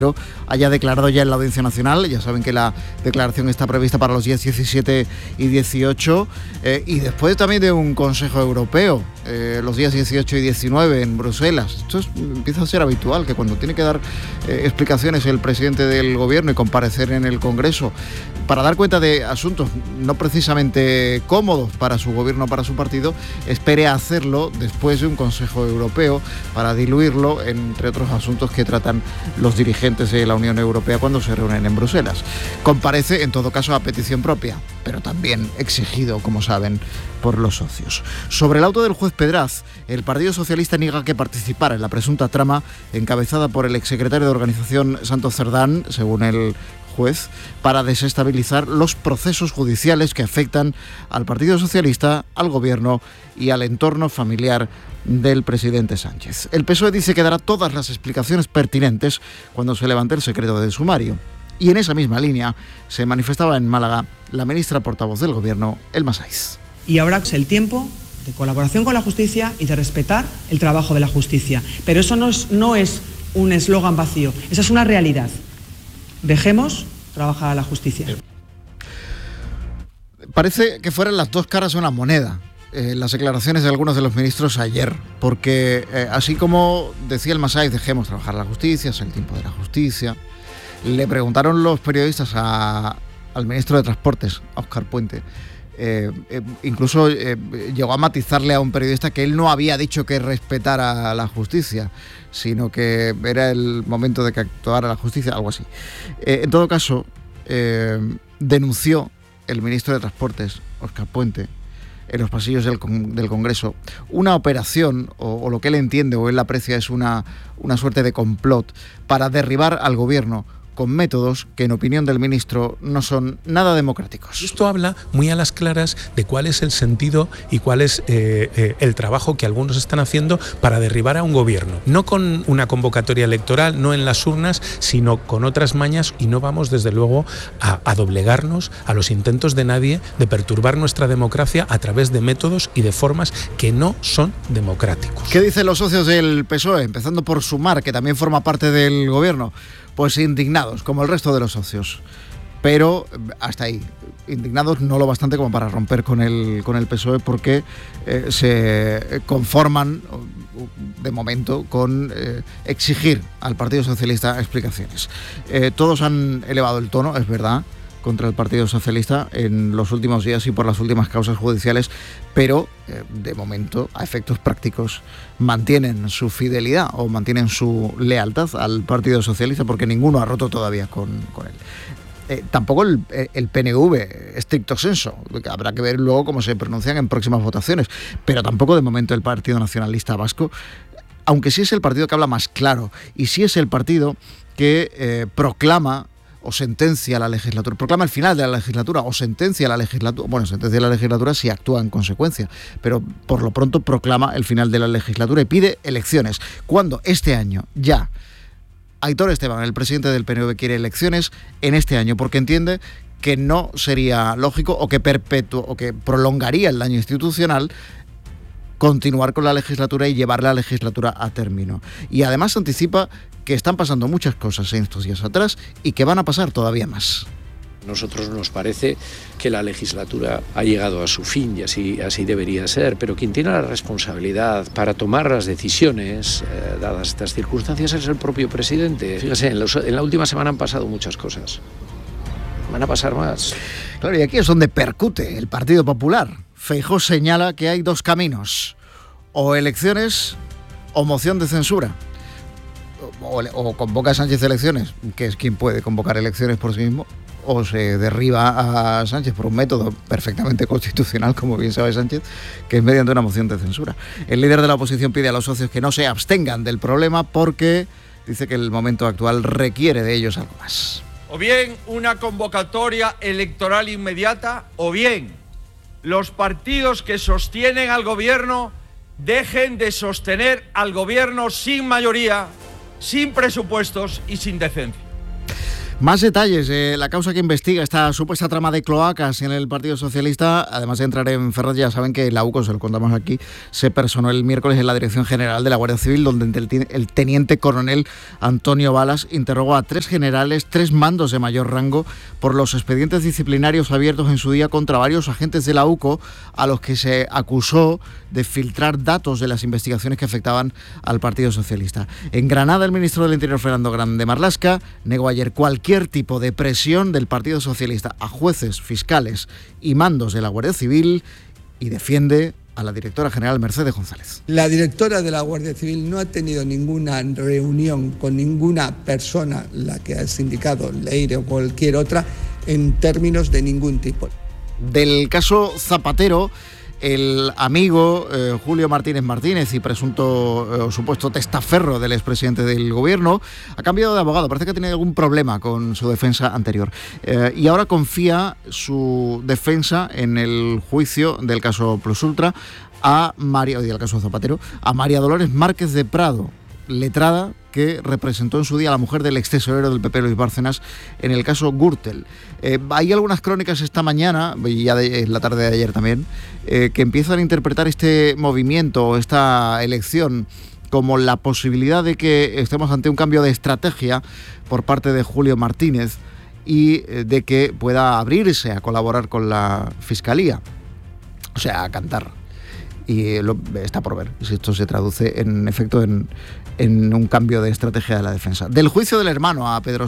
haya declarado ya en la Audiencia Nacional. Ya saben que la declaración está prevista para los días 17 y 18 y después también de un Consejo Europeo los días 18 y 19 en Bruselas. Esto empieza a ser habitual, que cuando tiene que dar explicaciones el presidente del gobierno y comparecer en el Congreso para dar cuenta de asuntos no precisamente cómodos para su gobierno, para su partido, espere a hacerlo después de un Consejo Europeo para diluirlo, entre otros asuntos que tratan los dirigentes de la Unión Europea cuando se reúnen en Bruselas. Comparece, en todo caso, a petición propia, pero también exigido, como saben, por los socios. Sobre el auto del juez Pedraz, el Partido Socialista niega que participara en la presunta trama encabezada por el exsecretario de Organización Santos Cerdán, según el juez, para desestabilizar los procesos judiciales que afectan al Partido Socialista, al Gobierno y al entorno familiar del presidente Sánchez. El PSOE dice que dará todas las explicaciones pertinentes cuando se levante el secreto del sumario. Y en esa misma línea se manifestaba en Málaga la ministra portavoz del Gobierno, Elma Saiz. Y ahora es el tiempo de colaboración con la justicia y de respetar el trabajo de la justicia. Pero eso no es un eslogan vacío, esa es una realidad. Dejemos trabajar a la justicia. Parece que fueran las dos caras de una moneda. Las declaraciones de algunos de los ministros ayer, porque así como decía Elma Saiz, dejemos trabajar a la justicia, es el tiempo de la justicia, le preguntaron los periodistas al ministro de Transportes, a Óscar Puente, incluso llegó a matizarle a un periodista que él no había dicho que respetara la justicia, sino que era el momento de que actuara la justicia, algo así. En todo caso, denunció el ministro de Transportes, Óscar Puente, en los pasillos del Congreso, una operación, o lo que él entiende o él aprecia es una suerte de complot para derribar al gobierno con métodos que, en opinión del ministro, no son nada democráticos. Esto habla muy a las claras de cuál es el sentido y cuál es el trabajo que algunos están haciendo para derribar a un gobierno. No con una convocatoria electoral, no en las urnas, sino con otras mañas, y no vamos, desde luego, a doblegarnos a los intentos de nadie de perturbar nuestra democracia a través de métodos y de formas que no son democráticos. ¿Qué dicen los socios del PSOE? Empezando por Sumar, que también forma parte del gobierno. Pues indignados, como el resto de los socios. Pero hasta ahí, indignados no lo bastante como para romper con el PSOE, porque se conforman, de momento, con exigir al Partido Socialista explicaciones. Todos han elevado el tono, es verdad, contra el Partido Socialista en los últimos días y por las últimas causas judiciales, pero de momento, a efectos prácticos, mantienen su fidelidad o mantienen su lealtad al Partido Socialista, porque ninguno ha roto todavía con él. Tampoco el PNV, estricto sensu, habrá que ver luego cómo se pronuncian en próximas votaciones, pero tampoco de momento el Partido Nacionalista Vasco, aunque sí es el partido que habla más claro y sí es el partido que proclama o sentencia la legislatura, proclama el final de la legislatura o sentencia la legislatura, bueno, sentencia la legislatura si actúa en consecuencia, pero por lo pronto proclama el final de la legislatura y pide elecciones. Cuando este año ya Aitor Esteban, el presidente del PNV, quiere elecciones en este año porque entiende que no sería lógico o que prolongaría el daño institucional continuar con la legislatura y llevar la legislatura a término. Y además anticipa que están pasando muchas cosas en estos días atrás y que van a pasar todavía más. Nosotros nos parece que la legislatura ha llegado a su fin y así debería ser, pero quien tiene la responsabilidad para tomar las decisiones, dadas estas circunstancias, es el propio presidente. Fíjese, en la última semana han pasado muchas cosas. Van a pasar más. Claro, y aquí es donde percute el Partido Popular. Feijóo señala que hay dos caminos: o elecciones o moción de censura. O convoca a Sánchez elecciones, que es quien puede convocar elecciones por sí mismo, o se derriba a Sánchez por un método perfectamente constitucional, como bien sabe Sánchez, que es mediante una moción de censura. El líder de la oposición pide a los socios que no se abstengan del problema porque dice que el momento actual requiere de ellos algo más. O bien una convocatoria electoral inmediata, o bien los partidos que sostienen al gobierno dejen de sostener al gobierno sin mayoría, sin presupuestos y sin decencia. Más detalles de la causa que investiga esta supuesta trama de cloacas en el Partido Socialista. Además de entrar en Ferraz, ya saben que la UCO, se lo contamos aquí, se personó el miércoles en la Dirección General de la Guardia Civil, donde el teniente coronel Antonio Balas interrogó a 3 generales, 3 mandos de mayor rango, por los expedientes disciplinarios abiertos en su día contra varios agentes de la UCO, a los que se acusó de filtrar datos de las investigaciones que afectaban al Partido Socialista. En Granada, el ministro del Interior, Fernando Grande Marlaska, negó ayer cualquier tipo de presión del Partido Socialista a jueces, fiscales y mandos de la Guardia Civil, y defiende a la directora general Mercedes González. La directora de la Guardia Civil no ha tenido ninguna reunión con ninguna persona, la que has indicado, Leire o cualquier otra, en términos de ningún tipo. Del caso Zapatero, el amigo Julio Martínez Martínez y presunto supuesto testaferro del expresidente del gobierno ha cambiado de abogado. Parece que ha tenido algún problema con su defensa anterior y ahora confía su defensa en el juicio del caso Plus Ultra del caso Zapatero a María Dolores Márquez de Prado, letrada que representó en su día a la mujer del extesorero del PP, Luis Bárcenas, en el caso Gürtel. Hay algunas crónicas esta mañana, y ya la tarde de ayer también, que empiezan a interpretar este movimiento, esta elección, como la posibilidad de que estemos ante un cambio de estrategia por parte de Julio Martínez y de que pueda abrirse a colaborar con la Fiscalía, o sea, a cantar. Y está por ver si esto se traduce en efecto en un cambio de estrategia de la defensa. Del juicio del hermano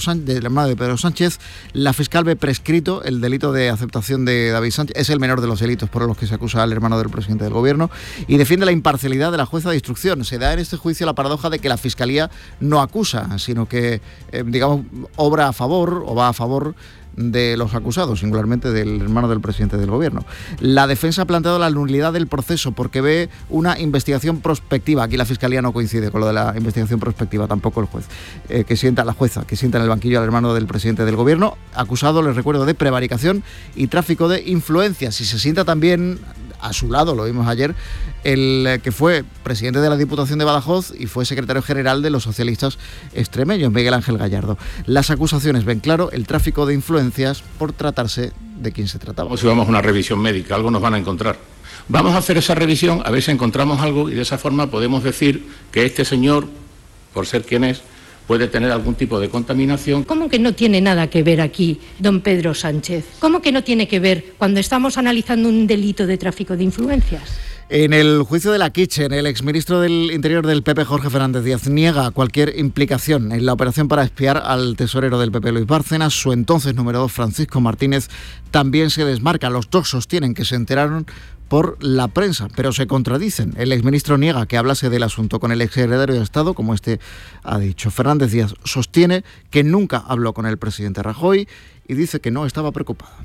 de Pedro Sánchez, la fiscal ve prescrito el delito de aceptación de David Sánchez. Es el menor de los delitos por los que se acusa al hermano del presidente del gobierno, y defiende la imparcialidad de la jueza de instrucción. Se da en este juicio la paradoja de que la fiscalía no acusa, sino que, obra a favor o va a favor de los acusados, singularmente del hermano del presidente del gobierno. La defensa ha planteado la nulidad del proceso porque ve una investigación prospectiva. Aquí la Fiscalía no coincide con lo de la investigación prospectiva, tampoco el juez, la jueza que sienta en el banquillo al hermano del presidente del gobierno, acusado, les recuerdo, de prevaricación y tráfico de influencias. Y se sienta también a su lado, lo vimos ayer, el que fue presidente de la Diputación de Badajoz y fue secretario general de los socialistas extremeños, Miguel Ángel Gallardo. Las acusaciones ven claro el tráfico de influencias por tratarse de quien se trataba. Como si vamos a una revisión médica, algo nos van a encontrar. Vamos a hacer esa revisión, a ver si encontramos algo, y de esa forma podemos decir que este señor, por ser quien es, puede tener algún tipo de contaminación. ¿Cómo que no tiene nada que ver aquí, don Pedro Sánchez? ¿Cómo que no tiene que ver cuando estamos analizando un delito de tráfico de influencias? En el juicio de la Kitchen, el exministro del Interior del PP, Jorge Fernández Díaz, niega cualquier implicación en la operación para espiar al tesorero del PP, Luis Bárcenas. Su entonces número 2, Francisco Martínez, también se desmarca. Los dos sostienen que se enteraron por la prensa, pero se contradicen. El exministro niega que hablase del asunto con el exsecretario de Estado, como este ha dicho. Fernández Díaz sostiene que nunca habló con el presidente Rajoy y dice que no estaba preocupado.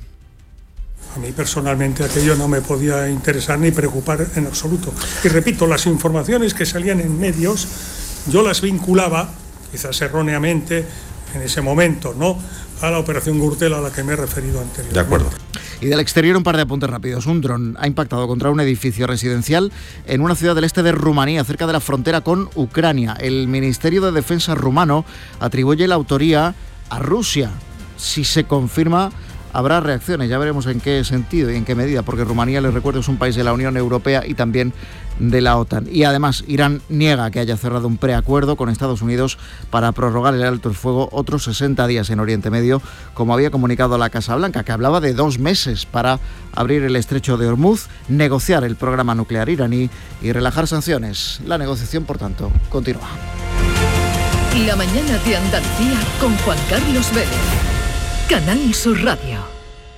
A mí personalmente aquello no me podía interesar ni preocupar en absoluto. Y repito, las informaciones que salían en medios, yo las vinculaba, quizás erróneamente, en ese momento, ¿no?, a la operación Gürtel a la que me he referido anteriormente. De acuerdo. Y del exterior un par de apuntes rápidos. Un dron ha impactado contra un edificio residencial en una ciudad del este de Rumanía, cerca de la frontera con Ucrania. El Ministerio de Defensa rumano atribuye la autoría a Rusia. Si se confirma, habrá reacciones, ya veremos en qué sentido y en qué medida, porque Rumanía, les recuerdo, es un país de la Unión Europea y también de la OTAN. Y además, Irán niega que haya cerrado un preacuerdo con Estados Unidos para prorrogar el alto el fuego otros 60 días en Oriente Medio, como había comunicado la Casa Blanca, que hablaba de 2 meses para abrir el estrecho de Hormuz, negociar el programa nuclear iraní y relajar sanciones. La negociación, por tanto, continúa. La mañana de Andalucía con Juan Carlos Vélez. Canal Sur Radio.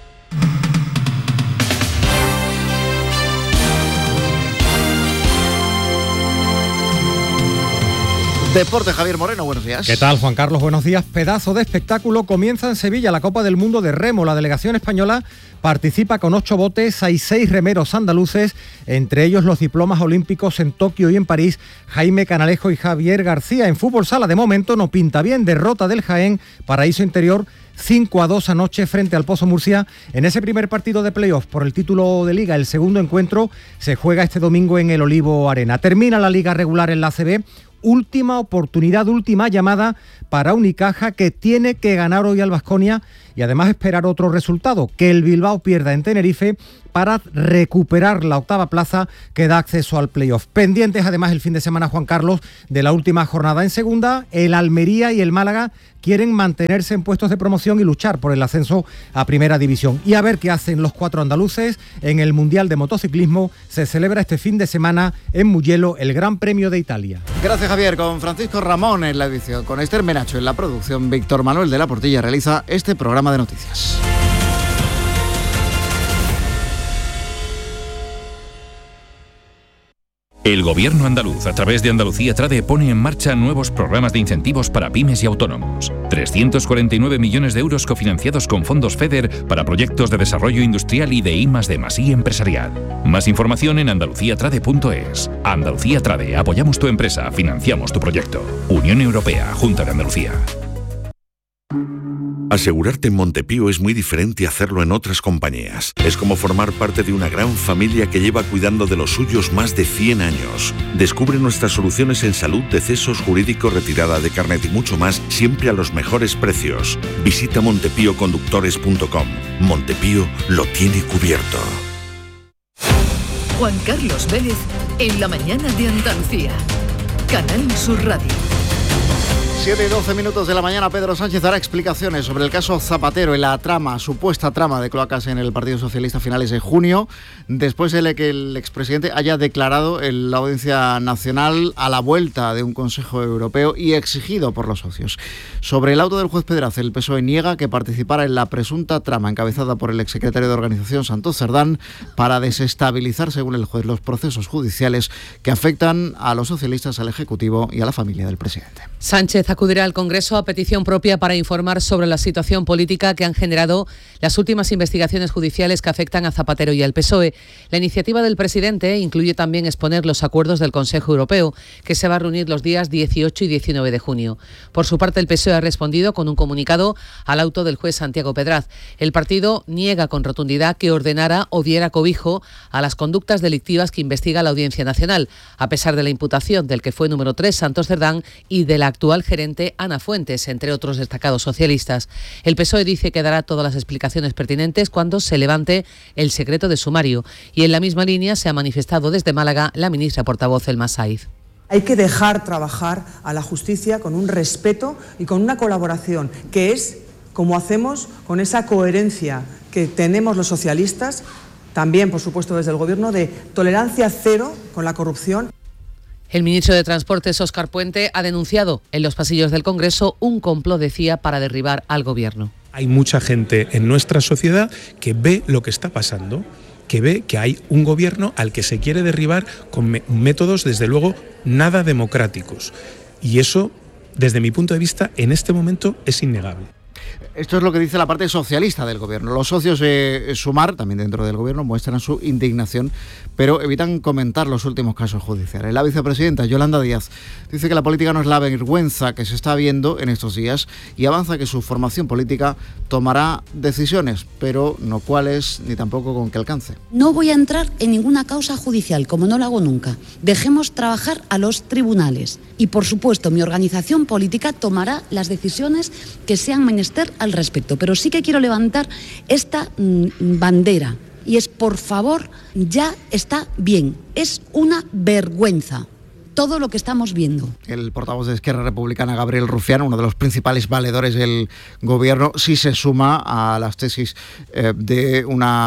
Deporte, Javier Moreno, buenos días. ¿Qué tal, Juan Carlos? Buenos días. Pedazo de espectáculo. Comienza en Sevilla la Copa del Mundo de Remo. La delegación española participa con 8 botes. Hay 6 remeros andaluces, entre ellos los diplomas olímpicos en Tokio y en París, Jaime Canalejo y Javier García. En fútbol sala, de momento, no pinta bien. Derrota del Jaén, Paraíso Interior, 5-2 anoche frente al Pozo Murcia en ese primer partido de playoff por el título de Liga. El segundo encuentro se juega este domingo en el Olivo Arena. Termina la Liga regular en la ACB, última oportunidad, última llamada para Unicaja, que tiene que ganar hoy al Baskonia y además esperar otro resultado, que el Bilbao pierda en Tenerife para recuperar la octava plaza que da acceso al playoff. Pendientes además el fin de semana, Juan Carlos, de la última jornada en segunda. El Almería y el Málaga quieren mantenerse en puestos de promoción y luchar por el ascenso a primera división. Y a ver qué hacen los 4 andaluces en el Mundial de Motociclismo. Se celebra este fin de semana en Mugello el Gran Premio de Italia. Gracias, Javier. Con Francisco Ramón en la edición, con Esther Menacho en la producción, Víctor Manuel de la Portilla realiza este programa de noticias. El Gobierno andaluz, a través de Andalucía Trade, pone en marcha nuevos programas de incentivos para pymes y autónomos. 349 millones de euros cofinanciados con fondos FEDER para proyectos de desarrollo industrial y de I+D+I empresarial. Más información en andaluciatrade.es. Andalucía Trade, apoyamos tu empresa, financiamos tu proyecto. Unión Europea, Junta de Andalucía. Asegurarte en Montepío es muy diferente a hacerlo en otras compañías. Es como formar parte de una gran familia que lleva cuidando de los suyos más de 100 años. Descubre nuestras soluciones en salud, decesos, jurídico, retirada de carnet y mucho más, siempre a los mejores precios. Visita montepíoconductores.com. Montepío lo tiene cubierto. Juan Carlos Vélez en la mañana de Andalucía. Canal Sur Radio. 7:12 de la mañana. Pedro Sánchez dará explicaciones sobre el caso Zapatero en la supuesta trama de cloacas en el Partido Socialista a finales de junio, después de que el expresidente haya declarado en la Audiencia Nacional a la vuelta de un Consejo Europeo y exigido por los socios. Sobre el auto del juez Pedraz, el PSOE niega que participara en la presunta trama encabezada por el exsecretario de Organización, Santos Cerdán, para desestabilizar, según el juez, los procesos judiciales que afectan a los socialistas, al Ejecutivo y a la familia del presidente. Sánchez acudirá al Congreso a petición propia para informar sobre la situación política que han generado las últimas investigaciones judiciales que afectan a Zapatero y al PSOE. La iniciativa del presidente incluye también exponer los acuerdos del Consejo Europeo, que se va a reunir los días 18 y 19 de junio. Por su parte, el PSOE ha respondido con un comunicado al auto del juez Santiago Pedraz. El partido niega con rotundidad que ordenara o diera cobijo a las conductas delictivas que investiga la Audiencia Nacional, a pesar de la imputación del que fue número 3, Santos Cerdán, y de la actual gerente Ana Fuentes, entre otros destacados socialistas. El PSOE dice que dará todas las explicaciones pertinentes cuando se levante el secreto de sumario. Y en la misma línea se ha manifestado desde Málaga la ministra portavoz Elma Saiz. Hay que dejar trabajar a la justicia con un respeto y con una colaboración, que es como hacemos con esa coherencia que tenemos los socialistas, también por supuesto desde el Gobierno, de tolerancia cero con la corrupción. El ministro de Transportes, Óscar Puente, ha denunciado en los pasillos del Congreso un complot, decía, para derribar al Gobierno. Hay mucha gente en nuestra sociedad que ve lo que está pasando, que ve que hay un gobierno al que se quiere derribar con métodos, desde luego, nada democráticos. Y eso, desde mi punto de vista, en este momento es innegable. Esto es lo que dice la parte socialista del gobierno. Los socios de Sumar, también dentro del gobierno, muestran su indignación, pero evitan comentar los últimos casos judiciales. La vicepresidenta Yolanda Díaz dice que la política no es la vergüenza que se está viendo en estos días y avanza que su formación política tomará decisiones, pero no cuáles ni tampoco con qué alcance. No voy a entrar en ninguna causa judicial, como no lo hago nunca. Dejemos trabajar a los tribunales. Y, por supuesto, mi organización política tomará las decisiones que sean menester al respecto. Pero sí que quiero levantar esta bandera. Y es, por favor, ya está bien. Es una vergüenza todo lo que estamos viendo. El portavoz de Esquerra Republicana, Gabriel Rufián, uno de los principales valedores del gobierno, sí se suma a las tesis de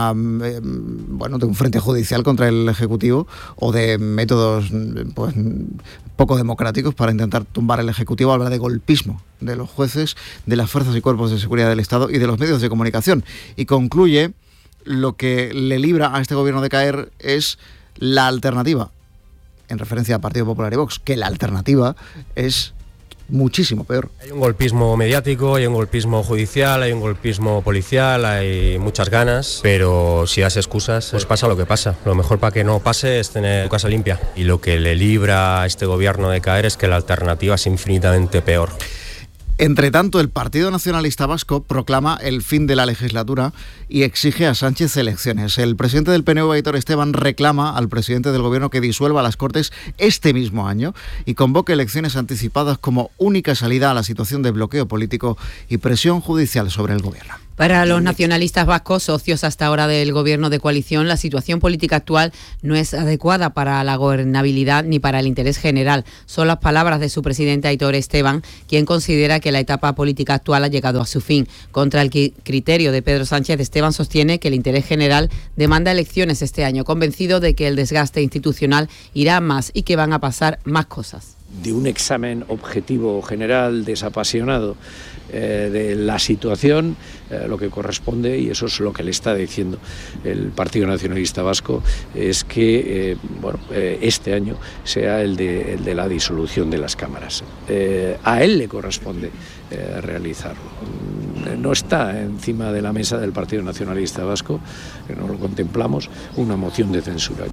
un frente judicial contra el Ejecutivo o de métodos poco democráticos para intentar tumbar el Ejecutivo. Habla de golpismo de los jueces, de las fuerzas y cuerpos de seguridad del Estado y de los medios de comunicación. Y concluye: lo que le libra a este gobierno de caer es la alternativa, en referencia al Partido Popular y Vox, que la alternativa es muchísimo peor. Hay un golpismo mediático, hay un golpismo judicial, hay un golpismo policial, hay muchas ganas, pero si das excusas, pues pasa lo que pasa. Lo mejor para que no pase es tener tu casa limpia. Y lo que le libra a este gobierno de caer es que la alternativa es infinitamente peor. Entre tanto, el Partido Nacionalista Vasco proclama el fin de la legislatura y exige a Sánchez elecciones. El presidente del PNV, Aitor Esteban, reclama al presidente del Gobierno que disuelva las Cortes este mismo año y convoque elecciones anticipadas como única salida a la situación de bloqueo político y presión judicial sobre el Gobierno. Para los nacionalistas vascos, socios hasta ahora del gobierno de coalición, la situación política actual no es adecuada para la gobernabilidad ni para el interés general. Son las palabras de su presidente Aitor Esteban, quien considera que la etapa política actual ha llegado a su fin. Contra el criterio de Pedro Sánchez, Esteban sostiene que el interés general demanda elecciones este año, convencido de que el desgaste institucional irá más y que van a pasar más cosas. De un examen objetivo general, desapasionado de la situación, lo que corresponde, y eso es lo que le está diciendo el Partido Nacionalista Vasco, es que este año sea el de la disolución de las cámaras. A él le corresponde realizarlo. No está encima de la mesa del Partido Nacionalista Vasco, que no lo contemplamos, una moción de censura.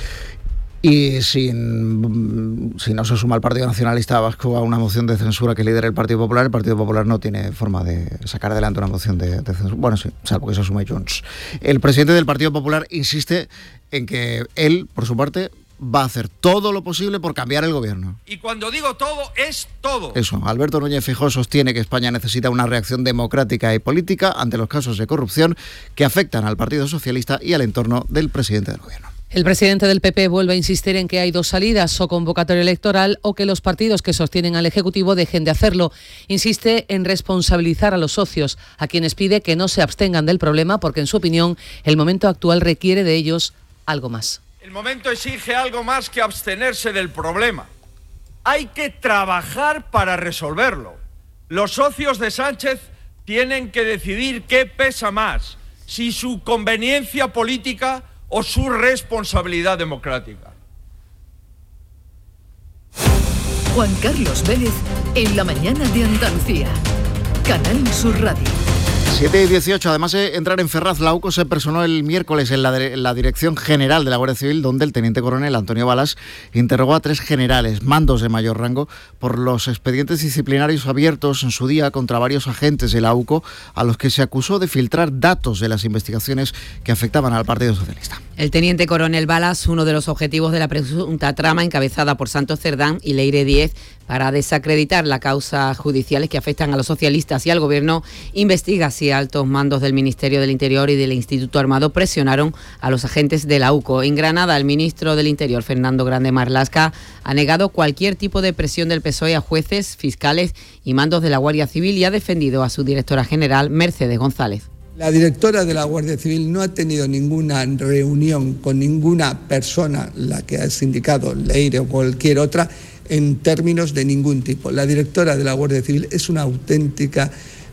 Y si no se suma el Partido Nacionalista Vasco a una moción de censura que lidera el Partido Popular no tiene forma de sacar adelante una moción de censura. Bueno, sí, salvo que se sume Junts. El presidente del Partido Popular insiste en que él, por su parte, va a hacer todo lo posible por cambiar el gobierno. Y cuando digo todo, es todo. Eso, Alberto Núñez Feijóo sostiene que España necesita una reacción democrática y política ante los casos de corrupción que afectan al Partido Socialista y al entorno del presidente del gobierno. El presidente del PP vuelve a insistir en que hay dos salidas, o convocatoria electoral o que los partidos que sostienen al Ejecutivo dejen de hacerlo. Insiste en responsabilizar a los socios, a quienes pide que no se abstengan del problema porque, en su opinión, el momento actual requiere de ellos algo más. El momento exige algo más que abstenerse del problema. Hay que trabajar para resolverlo. Los socios de Sánchez tienen que decidir qué pesa más, si su conveniencia política o su responsabilidad democrática. Juan Carlos Vélez, en la mañana de Andalucía. Canal Sur Radio. 7:18. Además de entrar en Ferraz, la UCO se personó el miércoles en la Dirección General de la Guardia Civil, donde el teniente coronel Antonio Balas interrogó a 3 generales, mandos de mayor rango, por los expedientes disciplinarios abiertos en su día contra varios agentes de la UCO, a los que se acusó de filtrar datos de las investigaciones que afectaban al Partido Socialista. El teniente coronel Balas, uno de los objetivos de la presunta trama encabezada por Santos Cerdán y Leire Díez para desacreditar las causas judiciales que afectan a los socialistas y al Gobierno, investiga si altos mandos del Ministerio del Interior y del Instituto Armado presionaron a los agentes de la UCO. En Granada, el ministro del Interior, Fernando Grande Marlaska, ha negado cualquier tipo de presión del PSOE a jueces, fiscales y mandos de la Guardia Civil y ha defendido a su directora general, Mercedes González. La directora de la Guardia Civil no ha tenido ninguna reunión con ninguna persona, la que ha indicado Leire o cualquier otra, en términos de ningún tipo. La directora de la Guardia Civil es una auténtica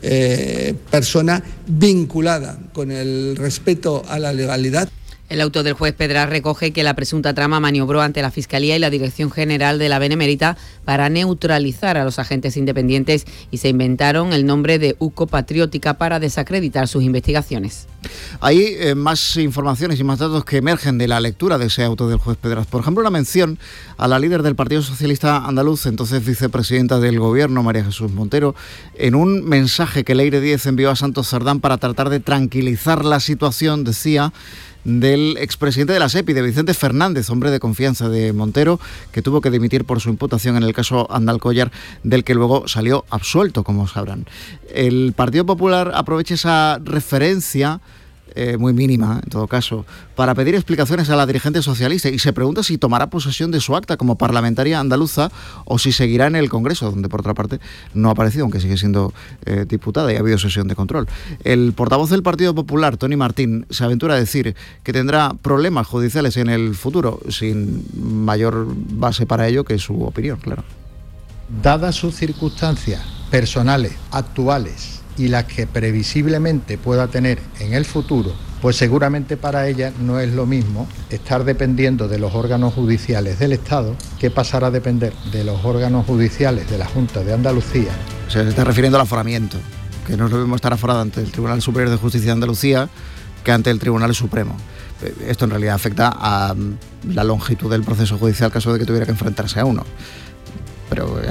persona vinculada con el respeto a la legalidad. El auto del juez Pedraz recoge que la presunta trama maniobró ante la Fiscalía y la Dirección General de la Benemérita para neutralizar a los agentes independientes y se inventaron el nombre de UCO Patriótica para desacreditar sus investigaciones. Hay más informaciones y más datos que emergen de la lectura de ese auto del juez Pedraz. Por ejemplo, una mención a la líder del Partido Socialista Andaluz, entonces vicepresidenta del Gobierno, María Jesús Montero, en un mensaje que Leire Díez envió a Santos Cerdán para tratar de tranquilizar la situación, decía, del expresidente de la SEPI, de Vicente Fernández, hombre de confianza de Montero, que tuvo que dimitir por su imputación en el caso Andalcollar, del que luego salió absuelto, como sabrán. El Partido Popular aprovecha esa referencia, muy mínima en todo caso, para pedir explicaciones a la dirigente socialista y se pregunta si tomará posesión de su acta como parlamentaria andaluza o si seguirá en el Congreso, donde por otra parte no ha aparecido, aunque sigue siendo diputada y ha habido sesión de control. El portavoz del Partido Popular, Tony Martín, se aventura a decir que tendrá problemas judiciales en el futuro, sin mayor base para ello que su opinión, claro. Dadas sus circunstancias personales, actuales, y las que previsiblemente pueda tener en el futuro, pues seguramente para ella no es lo mismo estar dependiendo de los órganos judiciales del Estado que pasar a depender de los órganos judiciales de la Junta de Andalucía. Se está refiriendo al aforamiento, que no es lo mismo estar aforado ante el Tribunal Superior de Justicia de Andalucía que ante el Tribunal Supremo. Esto en realidad afecta a la longitud del proceso judicial, caso de que tuviera que enfrentarse a uno. Pero ya está.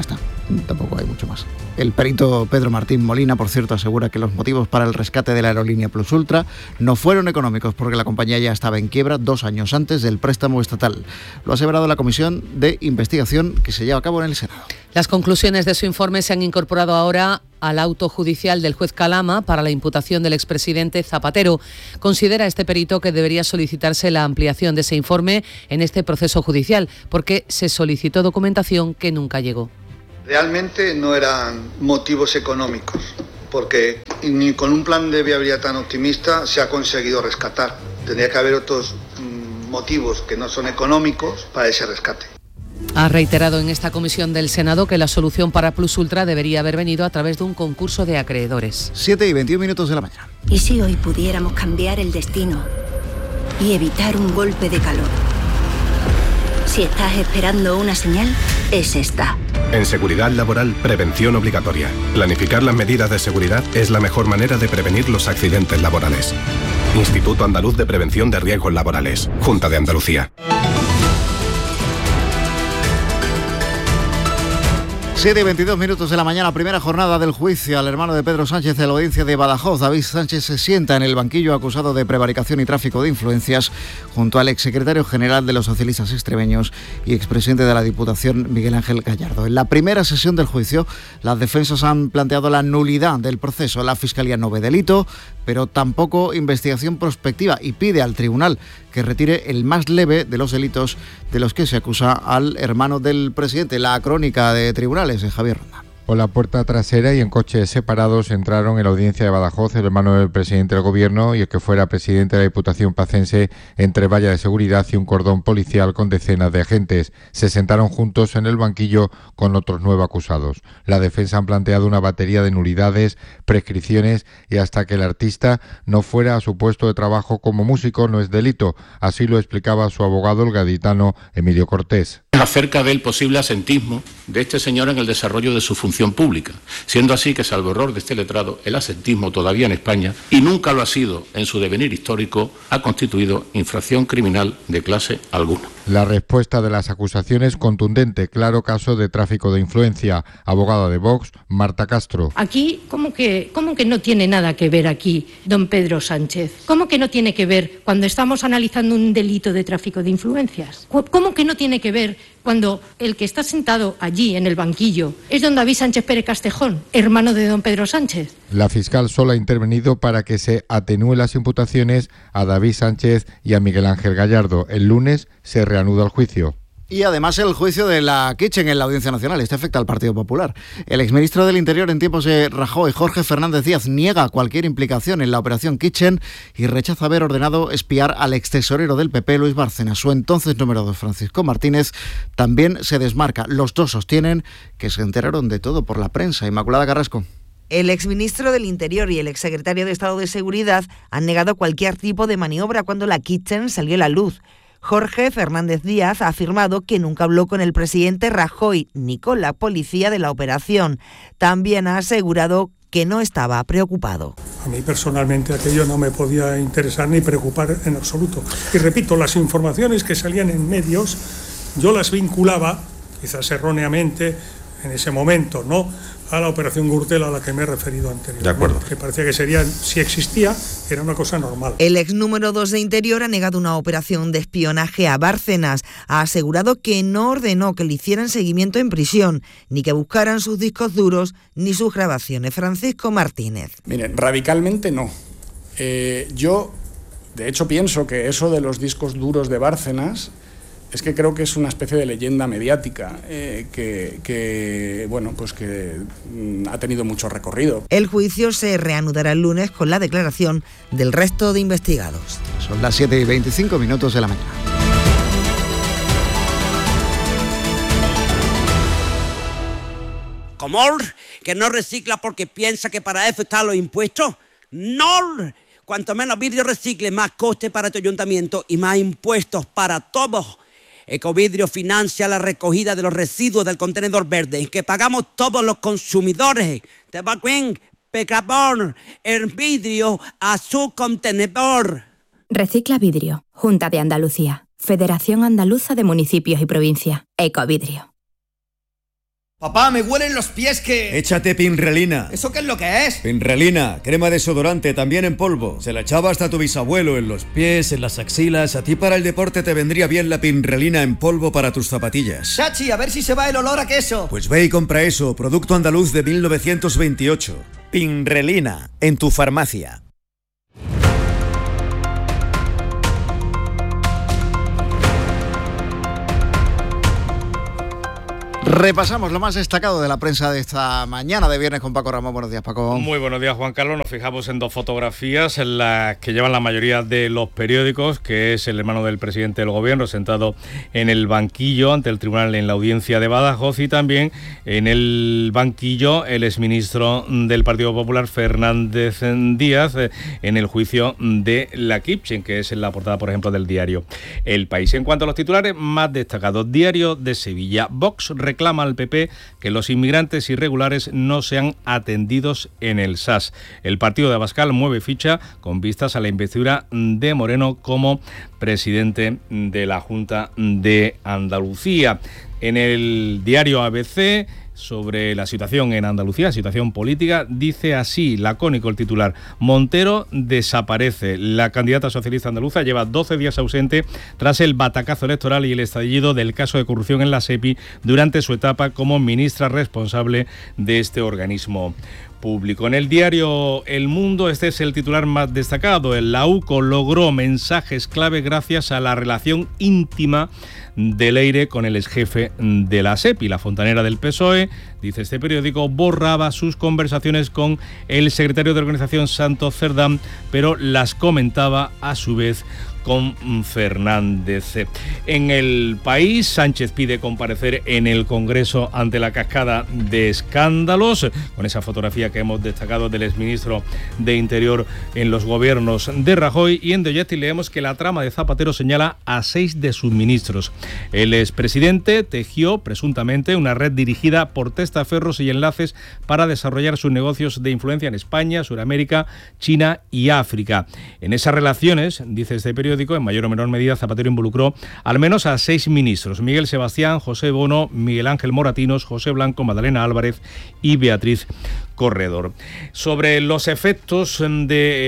tampoco hay mucho más. El perito Pedro Martín Molina, por cierto, asegura que los motivos para el rescate de la aerolínea Plus Ultra no fueron económicos porque la compañía ya estaba en quiebra 2 años antes del préstamo estatal. Lo ha aseverado la comisión de investigación que se lleva a cabo en el Senado. Las conclusiones de su informe se han incorporado ahora al auto judicial del juez Calama para la imputación del expresidente Zapatero. Considera este perito que debería solicitarse la ampliación de ese informe en este proceso judicial, porque se solicitó documentación que nunca llegó. Realmente no eran motivos económicos, porque ni con un plan de viabilidad tan optimista se ha conseguido rescatar. Tendría que haber otros motivos que no son económicos para ese rescate. Ha reiterado en esta comisión del Senado que la solución para Plus Ultra debería haber venido a través de un concurso de acreedores. 7:21 de la mañana. ¿Y si hoy pudiéramos cambiar el destino y evitar un golpe de calor? Si estás esperando una señal, es esta. En seguridad laboral, prevención obligatoria. Planificar las medidas de seguridad es la mejor manera de prevenir los accidentes laborales. Instituto Andaluz de Prevención de Riesgos Laborales. Junta de Andalucía. 7:22 de la mañana, primera jornada del juicio al hermano de Pedro Sánchez de la audiencia de Badajoz. David Sánchez se sienta en el banquillo acusado de prevaricación y tráfico de influencias junto al exsecretario general de los socialistas extremeños y expresidente de la Diputación, Miguel Ángel Gallardo. En la primera sesión del juicio, las defensas han planteado la nulidad del proceso. La Fiscalía no ve delito, pero tampoco investigación prospectiva y pide al tribunal que retire el más leve de los delitos de los que se acusa al hermano del presidente. La crónica de tribunales de Javier Ronda. Por la puerta trasera y en coches separados entraron en la audiencia de Badajoz el hermano del presidente del gobierno y el que fuera presidente de la Diputación pacense entre valla de seguridad y un cordón policial con decenas de agentes. Se sentaron juntos en el banquillo con otros 9 acusados. La defensa han planteado una batería de nulidades, prescripciones y hasta que el artista no fuera a su puesto de trabajo como músico no es delito. Así lo explicaba su abogado, el gaditano Emilio Cortés. Acerca del posible asentismo de este señor en el desarrollo de su función pública, siendo así que, salvo error de este letrado, el asentismo todavía en España, y nunca lo ha sido en su devenir histórico, ha constituido infracción criminal de clase alguna. La respuesta de las acusaciones contundente, claro caso de tráfico de influencia. Abogada de Vox, Marta Castro. Aquí, ¿cómo que no tiene nada que ver aquí, don Pedro Sánchez? ¿Cómo que no tiene que ver cuando estamos analizando un delito de tráfico de influencias? ¿Cómo que no tiene que ver cuando el que está sentado allí en el banquillo es don David Sánchez Pérez Castejón, hermano de don Pedro Sánchez? La fiscal solo ha intervenido para que se atenúen las imputaciones a David Sánchez y a Miguel Ángel Gallardo. El lunes se reanuda el juicio. Y además el juicio de la Kitchen en la Audiencia Nacional. Este afecta al Partido Popular. El exministro del Interior en tiempos de Rajoy, Jorge Fernández Díaz, niega cualquier implicación en la operación Kitchen y rechaza haber ordenado espiar al extesorero del PP, Luis Bárcenas. Su entonces número 2, Francisco Martínez, también se desmarca. Los dos sostienen que se enteraron de todo por la prensa. Inmaculada Carrasco. El exministro del Interior y el exsecretario de Estado de Seguridad han negado cualquier tipo de maniobra cuando la Kitchen salió a la luz. Jorge Fernández Díaz ha afirmado que nunca habló con el presidente Rajoy ni con la policía de la operación. También ha asegurado que no estaba preocupado. A mí personalmente aquello no me podía interesar ni preocupar en absoluto. Y repito, las informaciones que salían en medios, yo las vinculaba, quizás erróneamente, en ese momento, ¿no?, a la operación Gürtel a la que me he referido anteriormente. De acuerdo. Que parecía que sería, si existía, era una cosa normal. El ex número 2 de Interior ha negado una operación de espionaje a Bárcenas. Ha asegurado que no ordenó que le hicieran seguimiento en prisión, ni que buscaran sus discos duros, ni sus grabaciones. Francisco Martínez. Miren, radicalmente no. Yo, de hecho, pienso que eso de los discos duros de Bárcenas es que creo que es una especie de leyenda mediática que ha tenido mucho recorrido. El juicio se reanudará el lunes con la declaración del resto de investigados. Son las 7:25 de la mañana. ¿Cómo? ¿Que no recicla porque piensa que para eso están los impuestos? ¡No! Cuanto menos vidrio recicle, más coste para tu ayuntamiento y más impuestos para todos. Ecovidrio financia la recogida de los residuos del contenedor verde que pagamos todos los consumidores. ¿Te va bien? Pecabor, el vidrio a su contenedor. Recicla Vidrio, Junta de Andalucía, Federación Andaluza de Municipios y Provincias, Ecovidrio. Papá, me huelen los pies que... Échate Pinrelina. ¿Eso qué es lo que es? Pinrelina, crema desodorante, también en polvo. Se la echaba hasta tu bisabuelo en los pies, en las axilas. A ti para el deporte te vendría bien la Pinrelina en polvo para tus zapatillas. Chachi, a ver si se va el olor a queso. Pues ve y compra eso, producto andaluz de 1928. Pinrelina, en tu farmacia. Repasamos lo más destacado de la prensa de esta mañana de viernes con Paco Ramón. Buenos días, Paco. Muy buenos días, Juan Carlos. Nos fijamos en dos fotografías en las que llevan la mayoría de los periódicos, que es el hermano del presidente del gobierno sentado en el banquillo ante el tribunal en la audiencia de Badajoz, y también en el banquillo el exministro del Partido Popular, Fernández Díaz, en el juicio de la Kitchen, que es en la portada, por ejemplo, del diario El País. En cuanto a los titulares más destacados, Diario de Sevilla. Vox reclama al PP que los inmigrantes irregulares no sean atendidos en el SAS. El partido de Abascal mueve ficha con vistas a la investidura de Moreno como presidente de la Junta de Andalucía. En el diario ABC, sobre la situación en Andalucía, situación política, dice así, lacónico el titular: Montero desaparece. La candidata socialista andaluza lleva 12 días ausente tras el batacazo electoral y el estallido del caso de corrupción en la SEPI durante su etapa como ministra responsable de este organismo público. En el diario El Mundo, este es el titular más destacado: la UCO logró mensajes clave gracias a la relación íntima de Leire con el exjefe de la SEPI. La fontanera del PSOE, dice este periódico, borraba sus conversaciones con el secretario de organización, Santos Cerdán, pero las comentaba a su vez con Fernández. En El País, Sánchez pide comparecer en el Congreso ante la cascada de escándalos, con esa fotografía que hemos destacado del exministro de Interior en los gobiernos de Rajoy. Y en The Objective leemos que la trama de Zapatero señala a 6 de sus ministros. El expresidente tejió presuntamente una red dirigida por testaferros y enlaces para desarrollar sus negocios de influencia en España, Sudamérica, China y África. En esas relaciones, dice este periódico, en mayor o menor medida Zapatero involucró al menos a 6 ministros: Miguel Sebastián, José Bono, Miguel Ángel Moratinos, José Blanco, Madalena Álvarez y Beatriz Corredor. Sobre los efectos en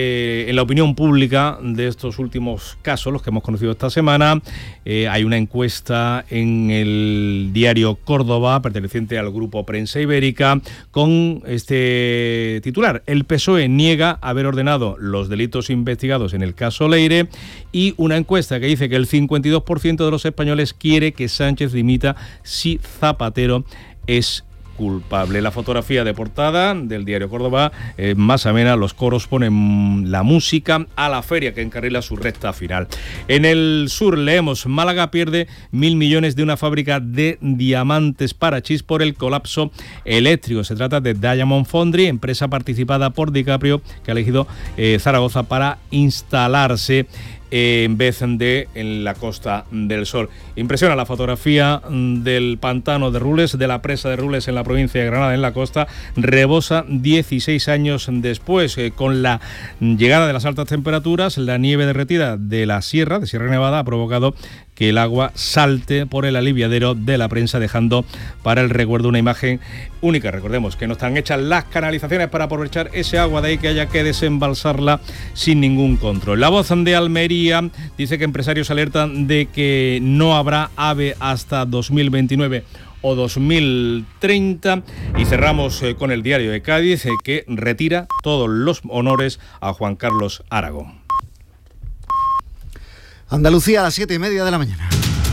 la opinión pública de estos últimos casos, los que hemos conocido esta semana, hay una encuesta en el diario Córdoba, perteneciente al grupo Prensa Ibérica, con este titular: el PSOE niega haber ordenado los delitos investigados en el caso Leire, y una encuesta que dice que el 52% de los españoles quiere que Sánchez dimita si Zapatero es culpable. La fotografía de portada del diario Córdoba, más amena, los coros ponen la música a la feria que encarrila su recta final. En El Sur leemos: Málaga pierde 1.000 millones de una fábrica de diamantes Parachís por el colapso eléctrico. Se trata de Diamond Foundry, empresa participada por DiCaprio, que ha elegido Zaragoza para instalarse en vez de en la Costa del Sol. Impresiona la fotografía del pantano de Rules, de la presa de Rules en la provincia de Granada, en la costa. Rebosa 16 años después. Con la llegada de las altas temperaturas, la nieve derretida de la Sierra Nevada, ha provocado que el agua salte por el aliviadero de la prensa, dejando para el recuerdo una imagen única. Recordemos que no están hechas las canalizaciones para aprovechar ese agua, de ahí que haya que desembalsarla sin ningún control. La Voz de Almería dice que empresarios alertan de que no habrá AVE hasta 2029 o 2030. Y cerramos con el diario de Cádiz, que retira todos los honores a Juan Carlos Aragón. Andalucía a las 7:30 de la mañana.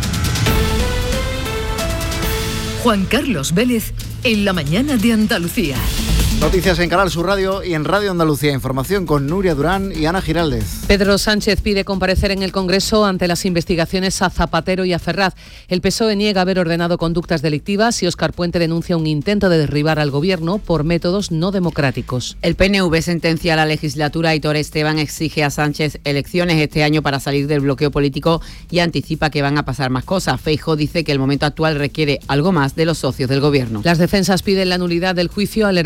Juan Carlos Vélez en la mañana de Andalucía. Noticias en Canal Sur Radio y en Radio Andalucía. Información con Nuria Durán y Ana Giraldez. Pedro Sánchez pide comparecer en el Congreso ante las investigaciones a Zapatero y a Ferraz. El PSOE niega haber ordenado conductas delictivas y Óscar Puente denuncia un intento de derribar al Gobierno por métodos no democráticos. El PNV sentencia a la legislatura. Aitor Esteban exige a Sánchez elecciones este año para salir del bloqueo político y anticipa que van a pasar más cosas. Feijóo dice que el momento actual requiere algo más de los socios del Gobierno. Las defensas piden la nulidad del juicio al hermano del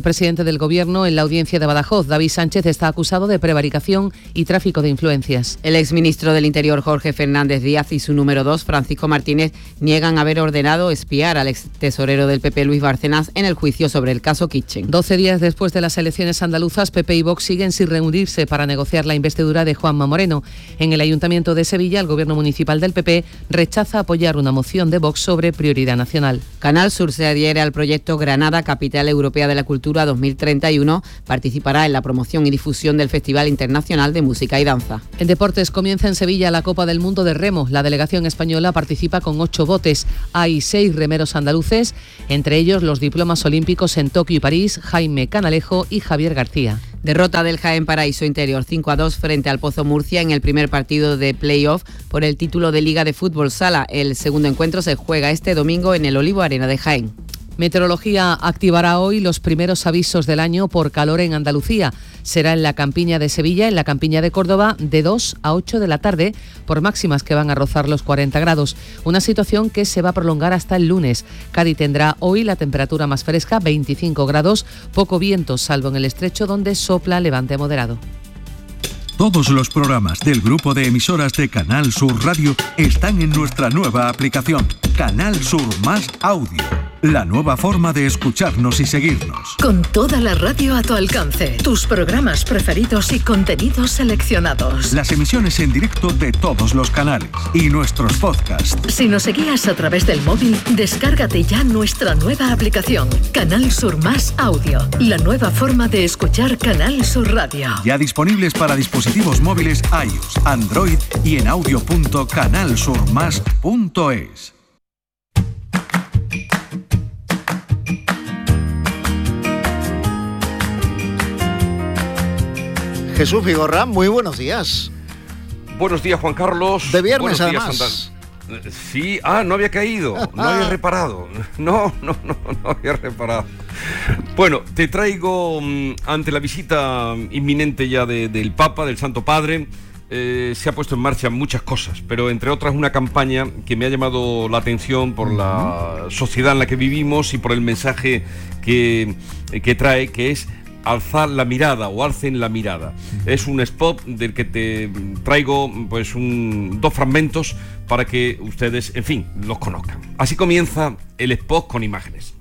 presidente del Gobierno en la audiencia de Badajoz. David Sánchez está acusado de prevaricación y tráfico de influencias. El exministro del Interior, Jorge Fernández Díaz, y su número 2, Francisco Martínez, niegan haber ordenado espiar al ex tesorero del PP, Luis Bárcenas, en el juicio sobre el caso Kitchen. 12 días después de las elecciones andaluzas, PP y Vox siguen sin reunirse para negociar la investidura de Juanma Moreno. En el Ayuntamiento de Sevilla, el Gobierno municipal del PP rechaza apoyar una moción de Vox sobre prioridad nacional. Canal Sur se adhiere al proyecto Granada, Capital Europea de la Cultura 2031. Participará en la promoción y difusión del Festival Internacional de Música y Danza. En deportes, comienza en Sevilla la Copa del Mundo de Remo. La delegación española participa con 8 botes. Hay 6 remeros andaluces, entre ellos los diplomas olímpicos en Tokio y París, Jaime Canalejo y Javier García. Derrota del Jaén Paraíso Interior 5-2 frente al Pozo Murcia en el primer partido de play-off por el título de Liga de Fútbol Sala. El segundo encuentro se juega este domingo en el Olivo Arena de Jaén. Meteorología activará hoy los primeros avisos del año por calor en Andalucía. Será en la Campiña de Sevilla, en la Campiña de Córdoba, de 2 a 8 de la tarde, por máximas que van a rozar los 40 grados. Una situación que se va a prolongar hasta el lunes. Cádiz tendrá hoy la temperatura más fresca, 25 grados, poco viento, salvo en el estrecho donde sopla levante moderado. Todos los programas del grupo de emisoras de Canal Sur Radio están en nuestra nueva aplicación, Canal Sur Más Audio. La nueva forma de escucharnos y seguirnos. Con toda la radio a tu alcance, tus programas preferidos y contenidos seleccionados. Las emisiones en directo de todos los canales y nuestros podcasts. Si nos seguías a través del móvil, descárgate ya nuestra nueva aplicación, Canal Sur Más Audio. La nueva forma de escuchar Canal Sur Radio. Ya disponibles para dispositivos móviles iOS, Android y en audio.canalsurmas.es. Jesús Vigorra, muy buenos días. Buenos días, Juan Carlos. De viernes, buenos además. Días, sí, no había caído, no había reparado. No había reparado. Bueno, te traigo, ante la visita inminente ya del Papa, del Santo Padre, se ha puesto en marcha muchas cosas, pero entre otras una campaña que me ha llamado la atención por la sociedad en la que vivimos y por el mensaje que trae, que es alzar la mirada o alcen la mirada. Es un spot del que te traigo pues dos fragmentos para que ustedes, en fin, los conozcan. Así comienza el spot con imágenes.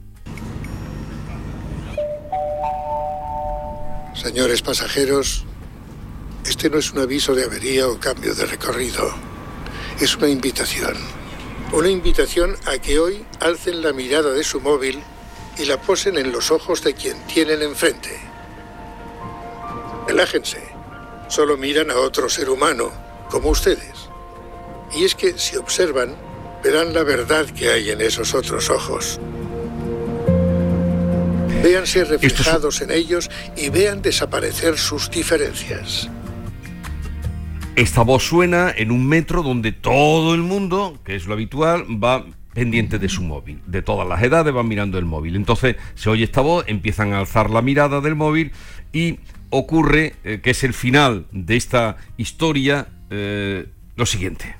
Señores pasajeros, este no es un aviso de avería o cambio de recorrido. Es una invitación. Una invitación a que hoy alcen la mirada de su móvil y la posen en los ojos de quien tienen enfrente. Relájense. Solo miran a otro ser humano, como ustedes. Y es que, si observan, verán la verdad que hay en esos otros ojos. Véanse reflejados en ellos y vean desaparecer sus diferencias. Esta voz suena en un metro donde todo el mundo, que es lo habitual, va pendiente de su móvil. De todas las edades van mirando el móvil. Entonces se oye esta voz, empiezan a alzar la mirada del móvil y ocurre, que es el final de esta historia, lo siguiente.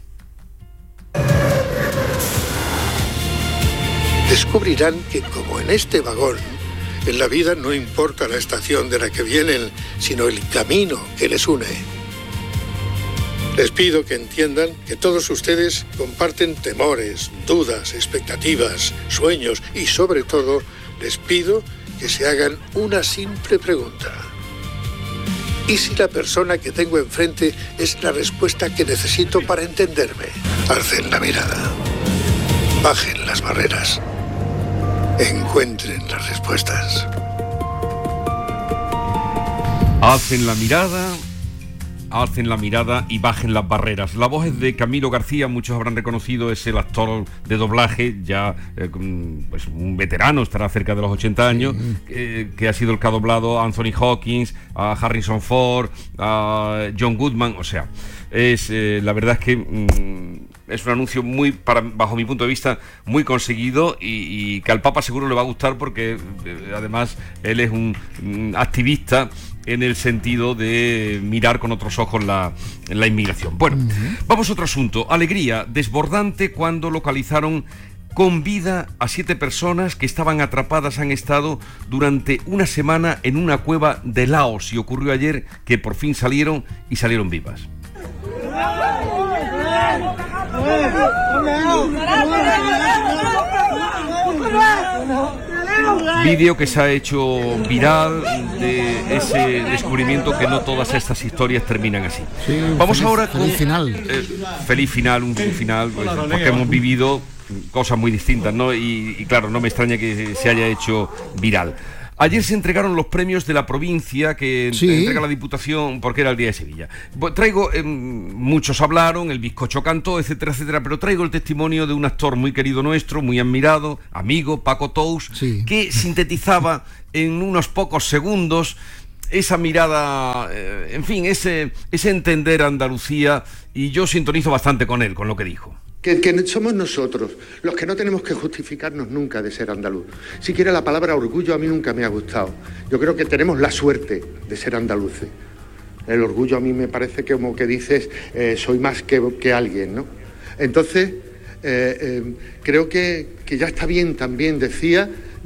Descubrirán que, como en este vagón, en la vida no importa la estación de la que vienen, sino el camino que les une. Les pido que entiendan que todos ustedes comparten temores, dudas, expectativas, sueños y, sobre todo, les pido que se hagan una simple pregunta. ¿Y si la persona que tengo enfrente es la respuesta que necesito para entenderme? Alcen la mirada. Bajen las barreras. Encuentren las respuestas. Alcen la mirada y bajen las barreras. La voz es de Camilo García, muchos habrán reconocido, es el actor de doblaje, ya pues un veterano, estará cerca de los 80 años, que ha sido el que ha doblado a Anthony Hopkins, a Harrison Ford, a John Goodman, o sea, es la verdad es que es un anuncio bajo mi punto de vista, muy conseguido y que al Papa seguro le va a gustar porque además él es un activista en el sentido de mirar con otros ojos la inmigración. Bueno, vamos a otro asunto. Alegría desbordante cuando localizaron con vida a 7 personas que estaban atrapadas, han estado durante una semana en una cueva de Laos, y ocurrió ayer que por fin salieron vivas. Vídeo que se ha hecho viral de ese descubrimiento, que no todas estas historias terminan así. Sí, vamos feliz, ahora con feliz final. Feliz final, un final, pues, porque hemos vivido cosas muy distintas, ¿no? Y claro, no me extraña que se haya hecho viral. Ayer se entregaron los premios de la provincia que entrega la Diputación, porque era el Día de Sevilla. Traigo, muchos hablaron, el bizcocho cantó, etcétera, etcétera, pero traigo el testimonio de un actor muy querido nuestro, muy admirado, amigo, Paco Tous, que sintetizaba en unos pocos segundos esa mirada, en fin, ese entender a Andalucía, y yo sintonizo bastante con él, con lo que dijo. Que somos nosotros los que no tenemos que justificarnos nunca de ser andaluz. Siquiera la palabra orgullo a mí nunca me ha gustado. Yo creo que tenemos la suerte de ser andaluces. El orgullo a mí me parece que como que dices, soy más que alguien, ¿no? Entonces, creo que ya está bien también, decía,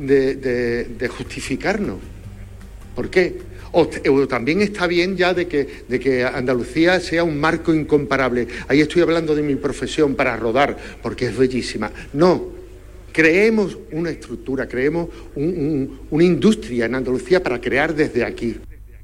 de justificarnos. ¿Por qué? O también está bien ya de que Andalucía sea un marco incomparable. Ahí estoy hablando de mi profesión para rodar, porque es bellísima. No, creemos una estructura, creemos una industria en Andalucía para crear desde aquí.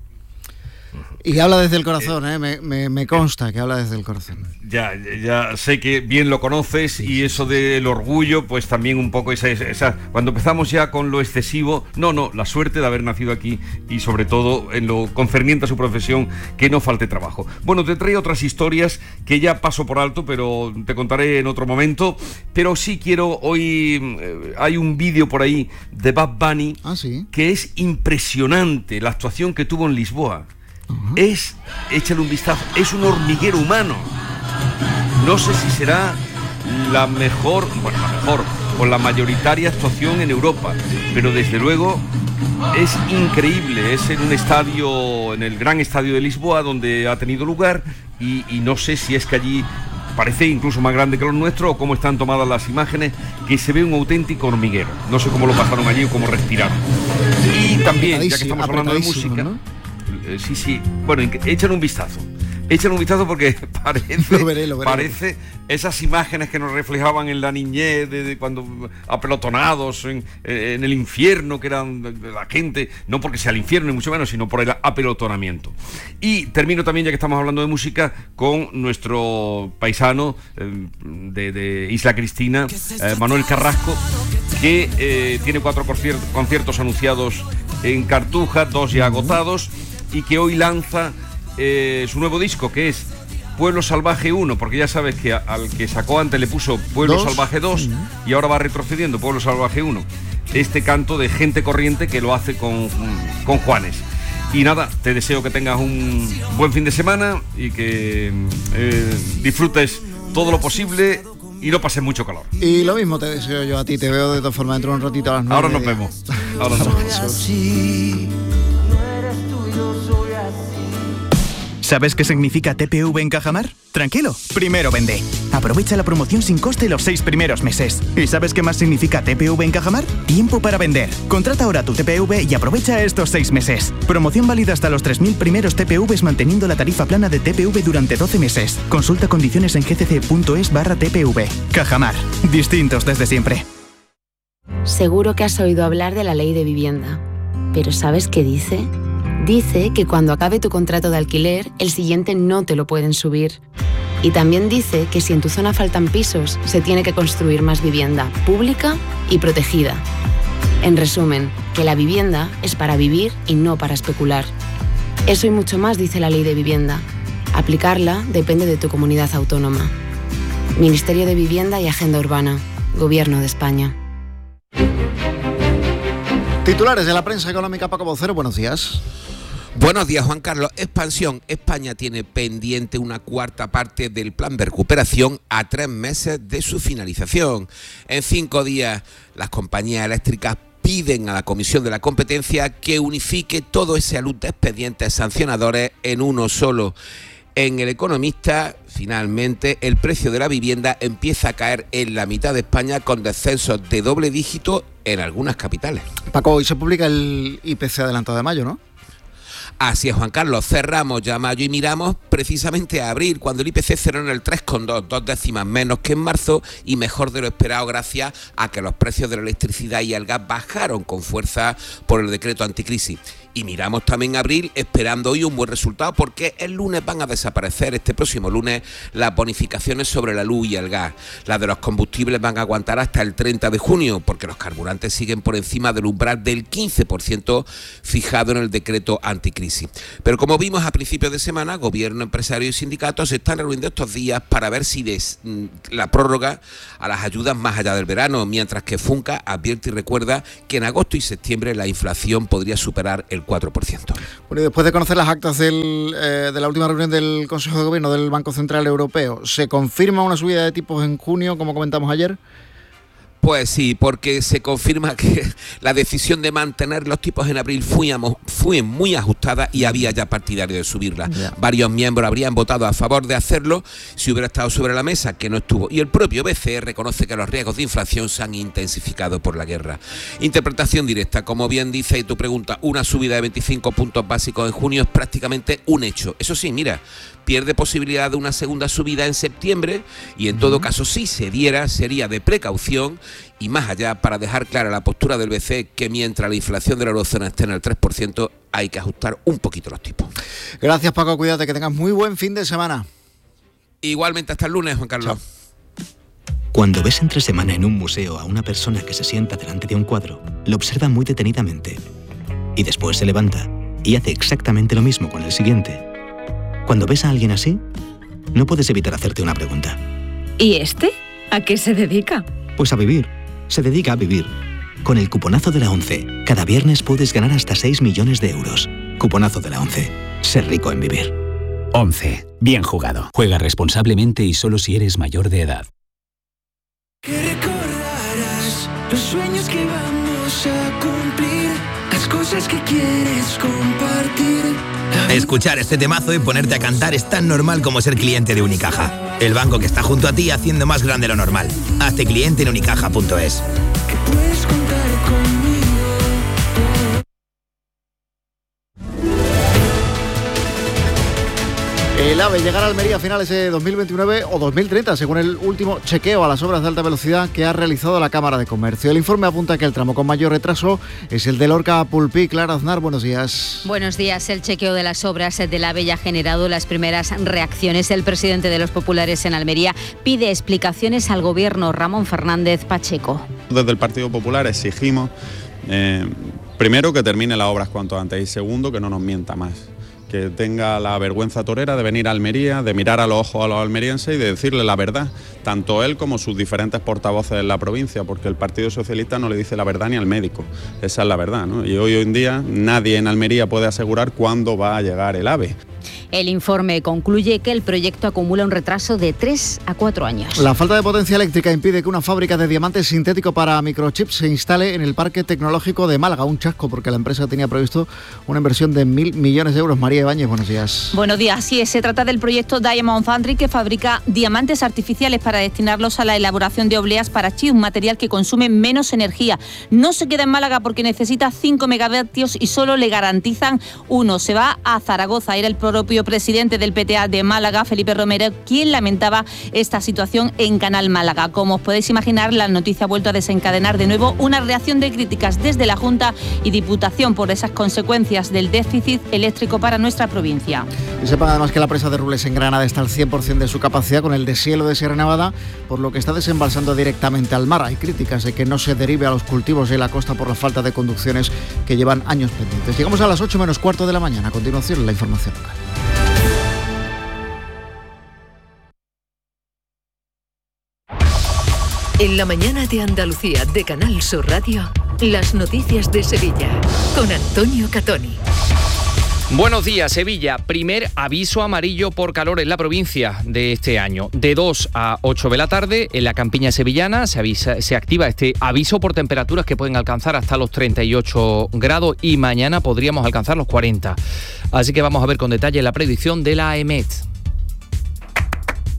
Y habla desde el corazón, me consta que habla desde el corazón. Ya sé que bien lo conoces, y eso del orgullo, pues también un poco esa cuando empezamos ya con lo excesivo, la suerte de haber nacido aquí, y sobre todo en lo concerniente a su profesión, que no falte trabajo. Bueno, te traigo otras historias que ya paso por alto, pero te contaré en otro momento. Pero sí quiero hoy, hay un vídeo por ahí de Bad Bunny, que es impresionante, la actuación que tuvo en Lisboa. Échale un vistazo, es un hormiguero humano. No sé si será la mejor o la mayoritaria actuación en Europa, pero desde luego es increíble. Es en un estadio, en el gran estadio de Lisboa, donde ha tenido lugar, y no sé si es que allí parece incluso más grande que los nuestros, o cómo están tomadas las imágenes, que se ve un auténtico hormiguero. No sé cómo lo pasaron allí o cómo respiraron. Y también, ya que estamos hablando de música, ¿no? Sí, bueno, échale un vistazo porque parece esas imágenes que nos reflejaban en la niñez de cuando apelotonados en el infierno, que eran la gente, no porque sea el infierno ni mucho menos, sino por el apelotonamiento. Y termino también, ya que estamos hablando de música, con nuestro paisano de Isla Cristina, Manuel Carrasco, que tiene 4 conciertos anunciados en Cartuja, 2 ya agotados, y que hoy lanza su nuevo disco, que es Pueblo Salvaje 1, porque ya sabes que al que sacó antes le puso Pueblo Salvaje 2, y ahora va retrocediendo, Pueblo Salvaje 1. Este canto de gente corriente que lo hace con Juanes. Y nada, te deseo que tengas un buen fin de semana y que disfrutes todo lo posible y no pases mucho calor. Y lo mismo te deseo yo a ti. Te veo de todas formas dentro de un ratito a las 9. Ahora nos vemos. ¿Sabes qué significa TPV en Cajamar? Tranquilo, primero vende. Aprovecha la promoción sin coste los 6 primeros meses. ¿Y sabes qué más significa TPV en Cajamar? Tiempo para vender. Contrata ahora tu TPV y aprovecha estos 6 meses. Promoción válida hasta los 3.000 primeros TPVs, manteniendo la tarifa plana de TPV durante 12 meses. Consulta condiciones en gcc.es/TPV. Cajamar, distintos desde siempre. Seguro que has oído hablar de la ley de vivienda. ¿Pero sabes qué dice? Dice que cuando acabe tu contrato de alquiler, el siguiente no te lo pueden subir. Y también dice que si en tu zona faltan pisos, se tiene que construir más vivienda pública y protegida. En resumen, que la vivienda es para vivir y no para especular. Eso y mucho más dice la ley de vivienda. Aplicarla depende de tu comunidad autónoma. Ministerio de Vivienda y Agenda Urbana. Gobierno de España. Titulares de la prensa económica, Paco Vocero, buenos días. Buenos días, Juan Carlos. Expansión. España tiene pendiente una cuarta parte del plan de recuperación a 3 meses de su finalización. En 5 días, las compañías eléctricas piden a la Comisión de la Competencia que unifique todo ese alud de expedientes sancionadores en uno solo. En El Economista, finalmente, el precio de la vivienda empieza a caer en la mitad de España con descensos de doble dígito en algunas capitales. Paco, hoy se publica el IPC adelantado de mayo, ¿no? Así es, Juan Carlos, cerramos ya mayo y miramos precisamente a abril, cuando el IPC cerró en el 3,2, 2 décimas menos que en marzo y mejor de lo esperado gracias a que los precios de la electricidad y el gas bajaron con fuerza por el decreto anticrisis. Y miramos también abril esperando hoy un buen resultado porque el lunes van a desaparecer, este próximo lunes, las bonificaciones sobre la luz y el gas. Las de los combustibles van a aguantar hasta el 30 de junio porque los carburantes siguen por encima del umbral del 15% fijado en el decreto anticrisis. Pero como vimos a principios de semana, gobierno, empresarios y sindicatos se están reuniendo estos días para ver si la prórroga a las ayudas más allá del verano, mientras que Funca advierte y recuerda que en agosto y septiembre la inflación podría superar el 4%. Bueno, y después de conocer las actas de la última reunión del Consejo de Gobierno del Banco Central Europeo, ¿se confirma una subida de tipos en junio, como comentamos ayer? Pues sí, porque se confirma que la decisión de mantener los tipos en abril fue muy ajustada y había ya partidarios de subirla. Yeah. Varios miembros habrían votado a favor de hacerlo si hubiera estado sobre la mesa, que no estuvo. Y el propio BCE reconoce que los riesgos de inflación se han intensificado por la guerra. Interpretación directa, como bien dice y tu pregunta, una subida de 25 puntos básicos en junio es prácticamente un hecho. Eso sí, mira, pierde posibilidad de una segunda subida en septiembre y en todo caso si se diera sería de precaución y más allá para dejar clara la postura del BCE que mientras la inflación de la eurozona esté en el 3% hay que ajustar un poquito los tipos. Gracias Paco, cuídate, que tengas muy buen fin de semana. Igualmente hasta el lunes, Juan Carlos. Chao. Cuando ves entre semana en un museo a una persona que se sienta delante de un cuadro, lo observa muy detenidamente y después se levanta y hace exactamente lo mismo con el siguiente. Cuando ves a alguien así, no puedes evitar hacerte una pregunta. ¿Y este? ¿A qué se dedica? Pues a vivir. Se dedica a vivir. Con el cuponazo de la ONCE, cada viernes puedes ganar hasta 6 millones de euros. Cuponazo de la ONCE. Ser rico en vivir. ONCE. Bien jugado. Juega responsablemente y solo si eres mayor de edad. Que recordarás los sueños que vamos a cumplir, las cosas que quieres compartir. Escuchar este temazo y ponerte a cantar es tan normal como ser cliente de Unicaja. El banco que está junto a ti haciendo más grande lo normal. Hazte cliente en unicaja.es. Que puedes contar conmigo. El AVE llegará a Almería a finales de 2029 o 2030, según el último chequeo a las obras de alta velocidad que ha realizado la Cámara de Comercio. El informe apunta que el tramo con mayor retraso es el de Lorca a Pulpí. Clara Aznar, buenos días. Buenos días. El chequeo de las obras del AVE ya ha generado las primeras reacciones. El presidente de los populares en Almería pide explicaciones al Gobierno, Ramón Fernández Pacheco. Desde el Partido Popular exigimos, primero, que termine las obras cuanto antes y segundo, que no nos mienta más. Que tenga la vergüenza torera de venir a Almería, de mirar a los ojos a los almerienses y de decirle la verdad, tanto él como sus diferentes portavoces en la provincia, porque el Partido Socialista no le dice la verdad ni al médico, esa es la verdad, ¿no? Y hoy en día nadie en Almería puede asegurar cuándo va a llegar el AVE. El informe concluye que el proyecto acumula un retraso de 3 a 4 años. La falta de potencia eléctrica impide que una fábrica de diamantes sintético para microchips se instale en el Parque Tecnológico de Málaga. Un chasco porque la empresa tenía previsto una inversión de 1.000 millones de euros. María Ibáñez, buenos días. Buenos días. Sí, se trata del proyecto Diamond Foundry, que fabrica diamantes artificiales para destinarlos a la elaboración de obleas para chips, un material que consume menos energía. No se queda en Málaga porque necesita 5 megavatios y solo le garantizan 1. Se va a Zaragoza. Era el propio presidente del PTA de Málaga, Felipe Romero, quien lamentaba esta situación en Canal Málaga. Como os podéis imaginar, la noticia ha vuelto a desencadenar de nuevo una reacción de críticas desde la Junta y Diputación por esas consecuencias del déficit eléctrico para nuestra provincia. Y sepan además que la presa de Rules en Granada está al 100% de su capacidad con el deshielo de Sierra Nevada, por lo que está desembalsando directamente al mar. Hay críticas de que no se derive a los cultivos de la costa por la falta de conducciones que llevan años pendientes. Llegamos a las 8 menos cuarto de la mañana. A continuación, la información local. En la mañana de Andalucía de Canal Sur Radio, las noticias de Sevilla con Antonio Catoni. Buenos días, Sevilla. Primer aviso amarillo por calor en la provincia de este año. De 2 a 8 de la tarde, en la campiña sevillana se activa este aviso por temperaturas que pueden alcanzar hasta los 38 grados y mañana podríamos alcanzar los 40. Así que vamos a ver con detalle la predicción de la AEMET.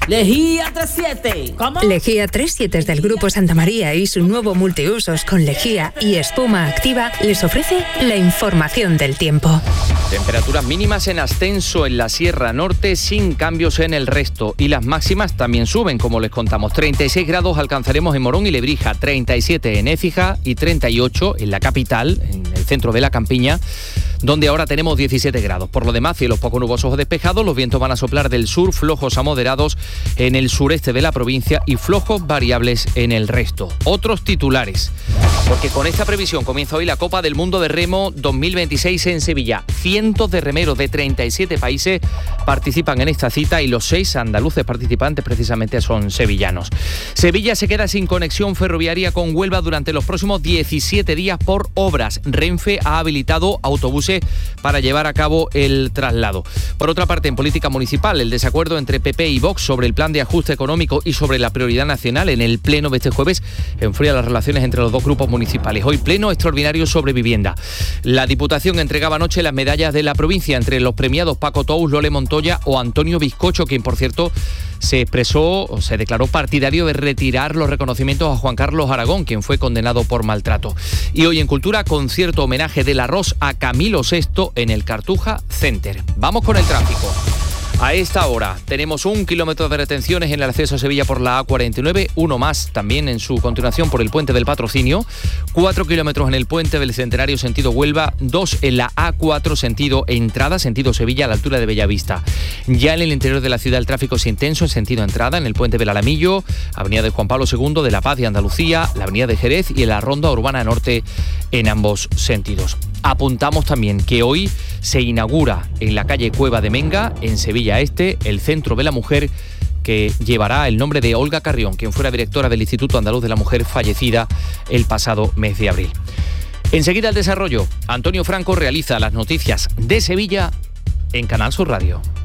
Lejía 37. ¿Cómo? Lejía 37 del Grupo Santa María y su nuevo multiusos con lejía y espuma activa les ofrece la información del tiempo. Temperaturas mínimas en ascenso en la Sierra Norte sin cambios en el resto. Y las máximas también suben, como les contamos. 36 grados alcanzaremos en Morón y Lebrija, 37 en Écija y 38 en la capital, en el centro de la campiña, donde ahora tenemos 17 grados. Por lo demás, cielos poco nubosos o despejados, los vientos van a soplar del sur, flojos a moderados en el sureste de la provincia y flojos variables en el resto. Otros titulares, porque con esta previsión comienza hoy la Copa del Mundo de Remo 2026 en Sevilla. Cientos de remeros de 37 países participan en esta cita y los 6 andaluces participantes precisamente son sevillanos. Sevilla se queda sin conexión ferroviaria con Huelva durante los próximos 17 días por obras. Renfe ha habilitado autobuses para llevar a cabo el traslado. Por otra parte, en política municipal, el desacuerdo entre PP y Vox sobre el plan de ajuste económico y sobre la prioridad nacional en el pleno de este jueves enfría las relaciones entre los dos grupos municipales. Hoy pleno extraordinario sobre vivienda. La Diputación entregaba anoche las medallas de la provincia entre los premiados Paco Tous, Lole Montoya o Antonio Bizcocho, quien por cierto se declaró partidario de retirar los reconocimientos a Juan Carlos Aragón, quien fue condenado por maltrato. Y hoy en Cultura, concierto homenaje del arroz a Camilo VI en el Cartuja Center. Vamos con el tráfico. A esta hora tenemos 1 kilómetro de retenciones en el acceso a Sevilla por la A49, uno más también en su continuación por el Puente del Patrocinio, 4 kilómetros en el Puente del Centenario sentido Huelva, 2 en la A4 sentido entrada, sentido Sevilla a la altura de Bellavista. Ya en el interior de la ciudad el tráfico es intenso en sentido entrada en el Puente del Alamillo, Avenida de Juan Pablo II de La Paz y Andalucía, la Avenida de Jerez y en la Ronda Urbana Norte en ambos sentidos. Apuntamos también que hoy se inaugura en la calle Cueva de Menga, en Sevilla Este, el Centro de la Mujer, que llevará el nombre de Olga Carrión, quien fuera directora del Instituto Andaluz de la Mujer, fallecida el pasado mes de abril. Enseguida el desarrollo. Antonio Franco realiza las noticias de Sevilla en Canal Sur Radio.